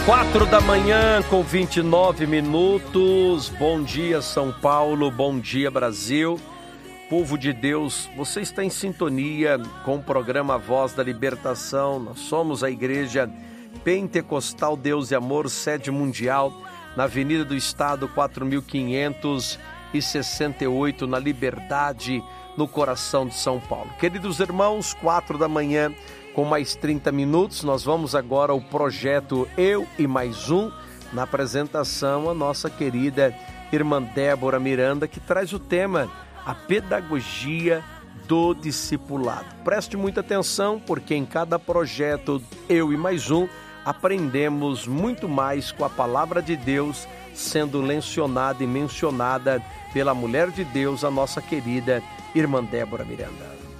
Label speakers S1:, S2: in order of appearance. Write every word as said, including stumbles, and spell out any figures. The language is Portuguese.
S1: Quatro da manhã com vinte e nove minutos. Bom dia, São Paulo. Bom dia, Brasil. Povo de Deus, você está em sintonia com o programa Voz da Libertação. Nós somos a Igreja Pentecostal Deus e Amor, sede mundial, na Avenida do Estado, quatro mil quinhentos e sessenta e oito, na Liberdade, no coração de São Paulo. Queridos irmãos, quatro da manhã, com mais trinta minutos, nós vamos agora ao projeto Eu e Mais Um, na apresentação a nossa querida irmã Débora Miranda, que traz o tema A Pedagogia do Discipulado. Preste muita atenção, porque em cada projeto Eu e Mais Um, aprendemos muito mais com a palavra de Deus, sendo lecionada e mencionada pela mulher de Deus, a nossa querida irmã Débora Miranda.